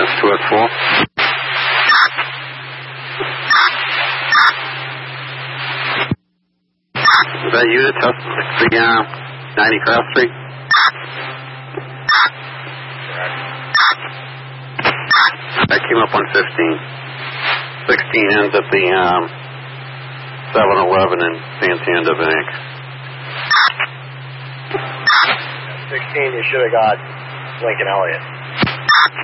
2S4. Is that you that tested the 90 Cross Street? That came up on 15. 16 ends at the 7-Eleven in Santander Bank. 16, you should have got Lincoln Elliott.